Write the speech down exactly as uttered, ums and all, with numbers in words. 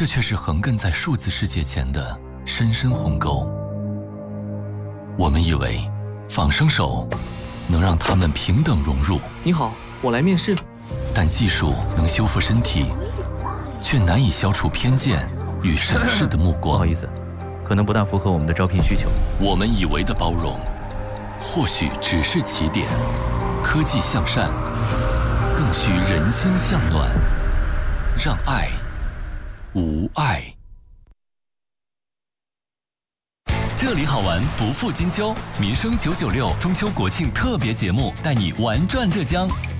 这却是横亘在数字世界前的深深鸿沟。我们以为仿生手能让他们平等融入。 你好，我来面试。 但技术能修复身体，却难以消除偏见与审视的目光。 不好意思，可能不大符合我们的招聘需求。 我们以为的包容，或许只是起点。科技向善，更需人心向暖，让爱无碍。这里好玩不负金秋，民生九九六中秋国庆特别节目，带你玩转浙江。